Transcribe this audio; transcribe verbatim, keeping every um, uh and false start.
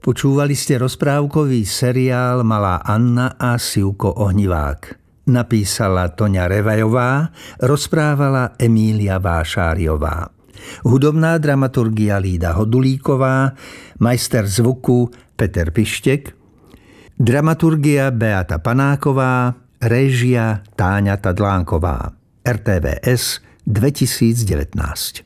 Počúvali ste rozprávkový seriál Malá Anna a Sivko Ohnivák. Napísala Toňa Revajová, rozprávala Emília Vášáriová. Hudobná dramaturgia Lída Hodulíková, majster zvuku Peter Pištek, dramaturgia Beata Panáková, réžia Táňa Tadlánková. er té vé es dvetisícdevätnásť.